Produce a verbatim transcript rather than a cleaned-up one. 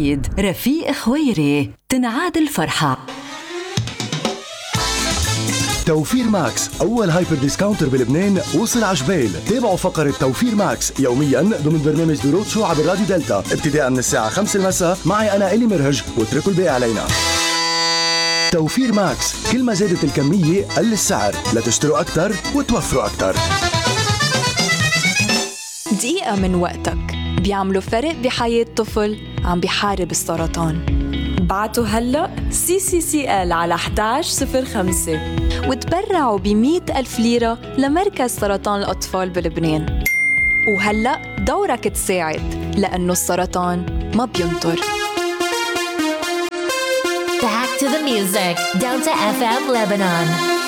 جديد رفيق خويري تنعاد الفرحة. توفير ماكس أول هايبر ديسكاونتر بلبنان وصل عجبيل. تابعوا فقرة توفير ماكس يوميا ضمن برنامج دروت شو عبر راديو دلتا ابتداء من الساعة خمسة المساء معي أنا إلي مرهج، واتركوا الباقي علينا. توفير ماكس، كل ما زادت الكمية قل السعر، لتشتروا أكتر وتوفروا أكتر. دقيقة من وقتك بيعملوا فرق بحياة طفل عم بيحارب السرطان. بعتوا هلأ سي سي سي إل على واحد واحد صفر خمسة وتبرعوا بمئة ألف ليرة لمركز سرطان الأطفال بلبنان. وهلأ دورك تساعد، لأنه السرطان ما بينطر. Back to the music. Delta إف إم Lebanon.